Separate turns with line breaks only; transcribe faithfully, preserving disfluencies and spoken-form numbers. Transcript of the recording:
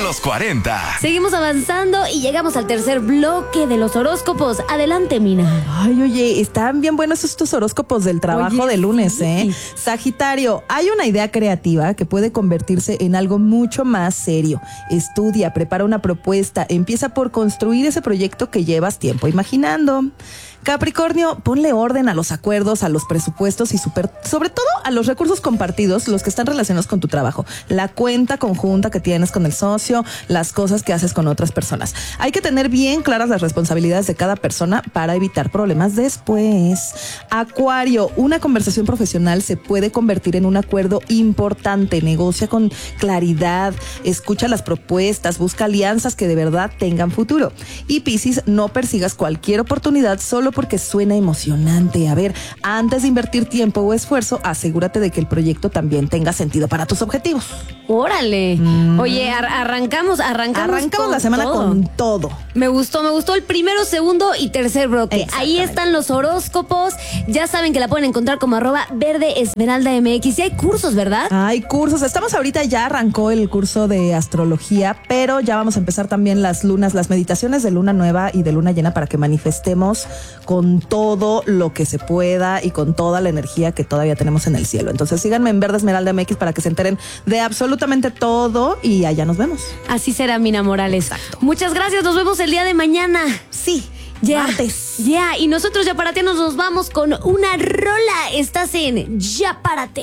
los cuarenta.
Seguimos avanzando y llegamos al tercer bloque de los horóscopos. Adelante, Mina.
Ay, oye, están bien buenos estos horóscopos del trabajo
Oye,
de lunes,
sí.
¿eh? Sagitario, hay una idea creativa que puede convertirse en algo mucho más serio. Estudia, prepara una propuesta, empieza por construir ese proyecto que llevas tiempo imaginando. Capricornio, ponle orden a los acuerdos, a los presupuestos y super, sobre todo a los recursos compartidos, los que están relacionados con tu trabajo. La cuenta conjunta que tienes con el socio, las cosas que haces con otras personas. Hay que tener bien claras las responsabilidades de cada persona para evitar problemas después. Acuario, una conversación profesional se puede convertir en un acuerdo importante. Negocia con claridad, escucha las propuestas, busca alianzas que de verdad tengan futuro. Y Piscis, no persigas cualquier oportunidad solo porque suena emocionante. A ver, antes de invertir tiempo o esfuerzo, asegúrate de que el proyecto también tenga sentido para tus objetivos.
Órale. Mm. Oye, ar- arrancamos, arrancamos.
Arrancamos la semana
todo.
con todo.
Me gustó, me gustó el primero, segundo y tercer bloque. Ahí están los horóscopos. Ya saben que la pueden encontrar como arroba verde esmeralda mx. Y hay cursos, ¿verdad?
Hay cursos. Estamos ahorita, ya arrancó el curso de astrología, pero ya vamos a empezar también las lunas, las meditaciones de luna nueva y de luna llena para que manifestemos con todo lo que se pueda y con toda la energía que todavía tenemos en el cielo. Entonces síganme en Verde Esmeralda M X para que se enteren de absolutamente todo y allá nos vemos.
Así será, Mina Morales.
Exacto.
Muchas gracias, nos vemos el día de mañana.
Sí,
ya,
martes.
Ya, y nosotros ya párate nos vamos con una rola. Estás en Ya Párate.